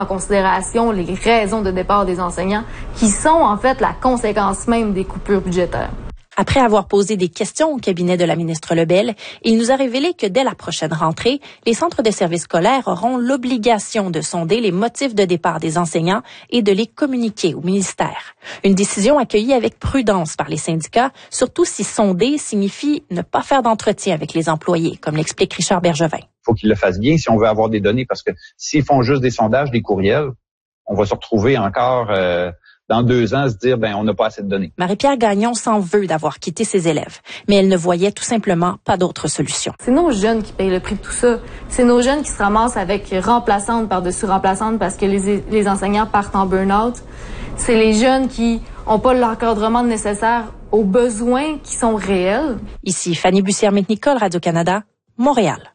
en considération les raisons de départ des enseignants qui sont en fait la conséquence même des coupures budgétaires. Après avoir posé des questions au cabinet de la ministre Lebel, il nous a révélé que dès la prochaine rentrée, les centres de services scolaires auront l'obligation de sonder les motifs de départ des enseignants et de les communiquer au ministère. Une décision accueillie avec prudence par les syndicats, surtout si sonder signifie ne pas faire d'entretien avec les employés, comme l'explique Richard Bergevin. Il faut qu'ils le fassent bien si on veut avoir des données, parce que s'ils font juste des sondages, des courriels, on va se retrouver encore dans 2 ans, se dire, on n'a pas assez de données. Marie-Pierre Gagnon s'en veut d'avoir quitté ses élèves, mais elle ne voyait tout simplement pas d'autre solution. C'est nos jeunes qui payent le prix de tout ça. C'est nos jeunes qui se ramassent avec remplaçantes par-dessus remplaçantes parce que les enseignants partent en burn-out. C'est les jeunes qui n'ont pas l'encadrement nécessaire aux besoins qui sont réels. Ici Fanny Bussière-McNicol, Radio-Canada, Montréal.